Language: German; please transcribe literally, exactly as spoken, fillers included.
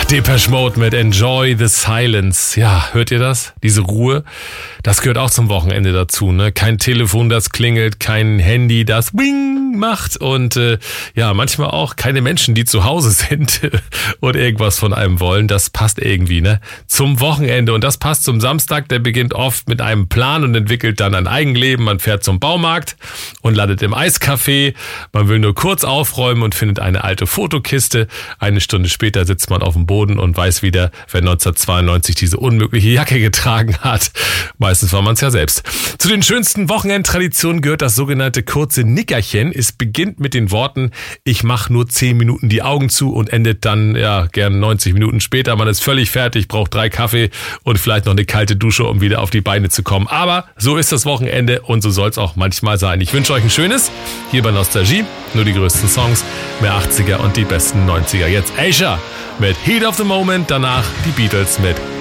Depeche Mode mit Enjoy the Silence. Ja, hört ihr das? Diese Ruhe, das gehört auch zum Wochenende dazu, ne? Kein Telefon, das klingelt, kein Handy, das Wing macht und äh, ja, manchmal auch keine Menschen, die zu Hause sind und irgendwas von einem wollen. Das passt irgendwie, ne? Zum Wochenende und das passt zum Samstag. Der beginnt oft mit einem Plan und entwickelt dann ein Eigenleben. Man fährt zum Baumarkt und landet im Eiscafé. Man will nur kurz aufräumen und findet eine alte Fotokiste. Eine Stunde später sitzt man auf dem Boden und weiß wieder, wer neunzehnhundertzweiundneunzig diese unmögliche Jacke getragen hat. Meistens war man es ja selbst. Zu den schönsten Wochenendtraditionen gehört das sogenannte kurze Nickerchen. Es beginnt mit den Worten, ich mache nur zehn Minuten die Augen zu und endet dann ja gern neunzig Minuten später. Man ist völlig fertig, braucht drei Kaffee und vielleicht noch eine kalte Dusche, um wieder auf die Beine zu kommen. Aber so ist das Wochenende und so soll es auch manchmal sein. Ich wünsche euch ein schönes, hier bei Nostalgie, nur die größten Songs, mehr achtziger und die besten neunziger. Jetzt Asia mit Heat of the Moment, danach die Beatles mit